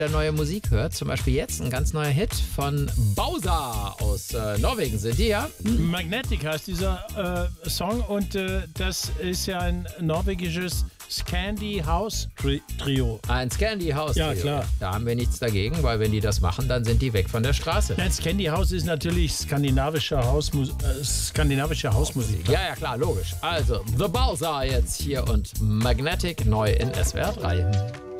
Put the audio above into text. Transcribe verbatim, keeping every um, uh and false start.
der neue Musik hört. Zum Beispiel jetzt ein ganz neuer Hit von Bowser aus äh, Norwegen sind die, ja? Magnetic heißt dieser äh, Song und äh, das ist ja ein norwegisches Scandi House Tri Trio. Ein Scandi House Trio. Ja, klar. Da haben wir nichts dagegen, weil wenn die das machen, dann sind die weg von der Straße. Nein, Scandi House ist natürlich skandinavische, Hausmus äh, skandinavische Hausmusik. Ja, ja, klar, logisch. Also, The Bowser jetzt hier und Magnetic neu in S W R drei.